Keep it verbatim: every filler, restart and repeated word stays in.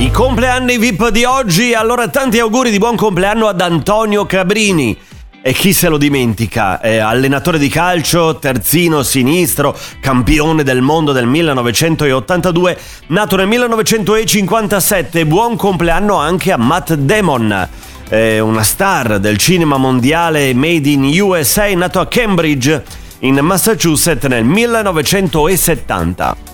I compleanni V I P di oggi, allora tanti auguri di buon compleanno ad Antonio Cabrini. E chi se lo dimentica, è allenatore di calcio, terzino sinistro, campione del mondo del millenovecentottantadue, nato nel millenovecentocinquantasette. Buon compleanno anche a Matt Damon, è una star del cinema mondiale made in U S A, nato a Cambridge, in Massachusetts nel millenovecentosettanta.